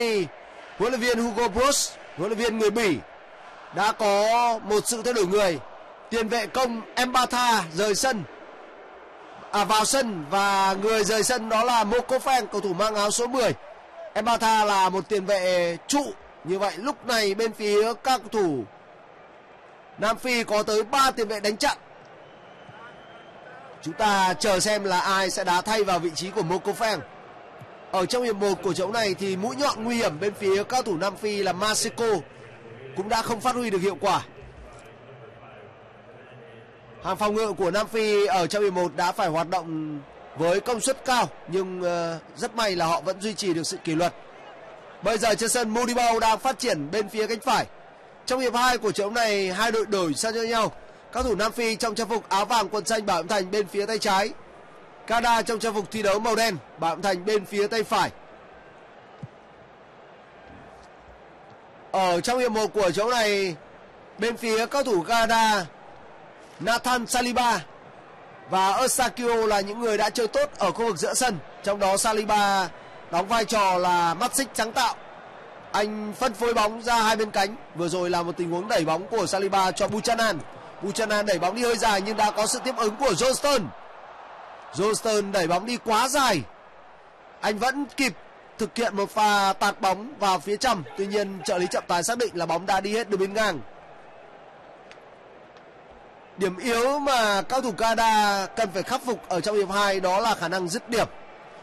Huấn luyện viên Hugo Broos, huấn luyện viên người Bỉ đã có một sự thay đổi người. Tiền vệ công Mbatha rời sân, vào sân, và người rời sân đó là Mokofeng, cầu thủ mang áo số 10. Mbatha là một tiền vệ trụ. Như vậy lúc này bên phía các cầu thủ Nam Phi có tới 3 tiền vệ đánh chặn. Chúng ta chờ xem là ai sẽ đá thay vào vị trí của Mokofeng. Ở trong hiệp 1 của trận này thì mũi nhọn nguy hiểm bên phía các thủ Nam Phi là Maseko cũng đã không phát huy được hiệu quả. Hàng phòng ngự của Nam Phi ở trong hiệp 1 đã phải hoạt động với công suất cao, nhưng rất may là họ vẫn duy trì được sự kỷ luật. Bây giờ trên sân Modibo đang phát triển bên phía cánh phải. Trong hiệp 2 của trận này, hai đội đổi sang cho nhau. Các thủ Nam Phi trong trang phục áo vàng quần xanh Bảo Yểm Thành bên phía tay trái, Canada trong trang phục thi đấu màu đen Bảo Yểm Thành bên phía tay phải. Ở trong hiệp 1 của trận này, bên phía các thủ Canada, Nathan Saliba và Eustakio là những người đã chơi tốt ở khu vực giữa sân. Trong đó Saliba đóng vai trò là mắt xích sáng tạo. Anh phân phối bóng ra hai bên cánh. Vừa rồi là một tình huống đẩy bóng của Saliba cho Buchanan. Buchanan đẩy bóng đi hơi dài nhưng đã có sự tiếp ứng của Johnston. Johnston đẩy bóng đi quá dài. Anh vẫn kịp thực hiện một pha tạt bóng vào phía trong. Tuy nhiên trợ lý trọng tài xác định là bóng đã đi hết đường biên ngang. Điểm yếu mà các thủ Canada cần phải khắc phục ở trong hiệp 2 đó là khả năng dứt điểm.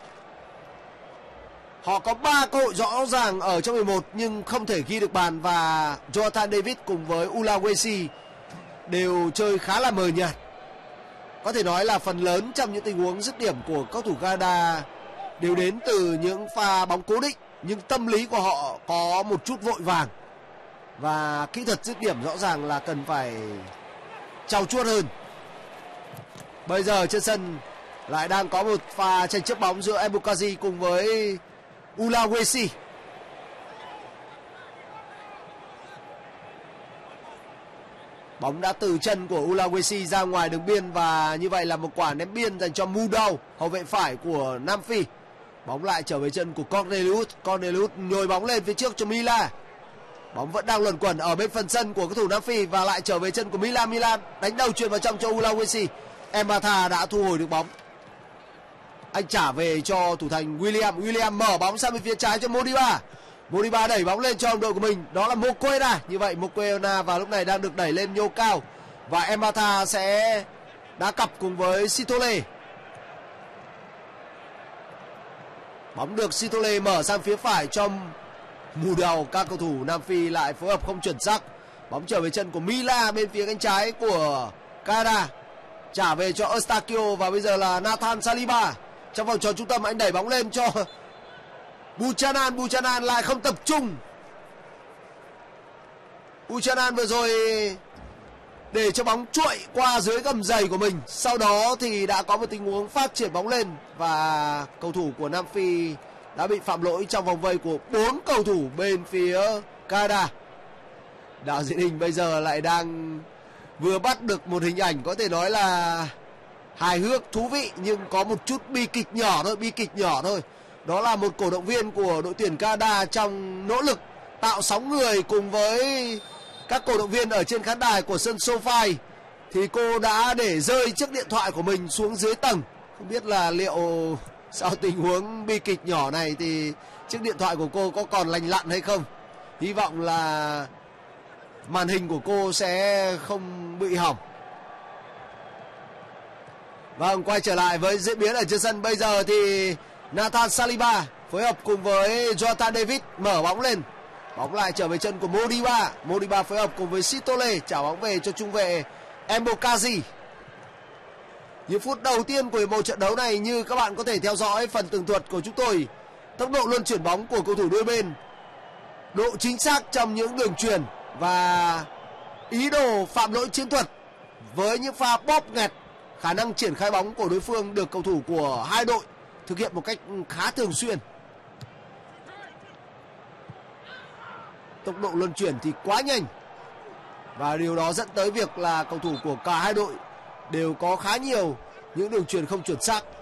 Họ có 3 cơ hội rõ ràng ở trong hiệp 1 nhưng không thể ghi được bàn, và Jonathan David cùng với Ulawesi đều chơi khá là mờ nhạt. Có thể nói là phần lớn trong những tình huống dứt điểm của các thủ Canada đều đến từ những pha bóng cố định, nhưng tâm lý của họ có một chút vội vàng và kỹ thuật dứt điểm rõ ràng là cần phải trau chuốt hơn. Bây giờ trên sân lại đang có một pha tranh chấp bóng giữa Embukazi cùng với Ulawesi. Bóng đã từ chân của Ulawesi ra ngoài đường biên, và như vậy là một quả ném biên dành cho Mudau, hậu vệ phải của Nam Phi. Bóng lại trở về chân của Cornelius. Cornelius nhồi bóng lên phía trước cho Mila. Bóng vẫn đang luẩn quẩn ở bên phần sân của các thủ Nam Phi và lại trở về chân của Milan. Milan đánh đầu chuyền vào trong cho Ulawesi. Mbatha đã thu hồi được bóng. Anh trả về cho thủ thành William. William mở bóng sang bên phía trái cho Modiba. Modiba đẩy bóng lên cho đồng đội của mình, đó là Mokoena. Như vậy Mokoena vào lúc này đang được đẩy lên nhô cao, và Mbatha sẽ đá cặp cùng với Sitole. Bóng được Sitole mở sang phía phải cho Mudau. Các cầu thủ Nam Phi lại phối hợp không chuẩn xác. Bóng trở về chân của Mila bên phía cánh trái của Canada, trả về cho Eustakio, và bây giờ là Nathan Saliba trong vòng tròn trung tâm. Anh đẩy bóng lên cho Buchanan. Buchanan lại không tập trung. Buchanan vừa rồi để cho bóng chuội qua dưới gầm giày của mình, sau đó thì đã có một tình huống phát triển bóng lên và cầu thủ của Nam Phi đã bị phạm lỗi trong vòng vây của 4 cầu thủ bên phía Canada. Đạo diễn hình bây giờ lại đang vừa bắt được một hình ảnh có thể nói là hài hước, thú vị, nhưng có một chút bi kịch nhỏ thôi. Đó là một cổ động viên của đội tuyển Canada trong nỗ lực tạo sóng người cùng với các cổ động viên ở trên khán đài của sân SoFi, thì cô đã để rơi chiếc điện thoại của mình xuống dưới tầng. Không biết là liệu sau tình huống bi kịch nhỏ này thì chiếc điện thoại của cô có còn lành lặn hay không. Hy vọng là màn hình của cô sẽ không bị hỏng. Vâng, quay trở lại với diễn biến ở trên sân. Bây giờ thì Nathan Saliba phối hợp cùng với Jonathan David mở bóng lên. Bóng lại trở về chân của Modiba. Modiba phối hợp cùng với Sitole trả bóng về cho trung vệ Embukazi. Những phút đầu tiên của một trận đấu này, như các bạn có thể theo dõi phần tường thuật của chúng tôi, tốc độ luân chuyển bóng của cầu thủ đôi bên, độ chính xác trong những đường chuyền và ý đồ phạm lỗi chiến thuật với những pha bóp nghẹt, khả năng triển khai bóng của đối phương được cầu thủ của hai đội thực hiện một cách khá thường xuyên. Tốc độ luân chuyển thì quá nhanh, và điều đó dẫn tới việc là cầu thủ của cả hai đội đều có khá nhiều những đường chuyền không chuẩn xác.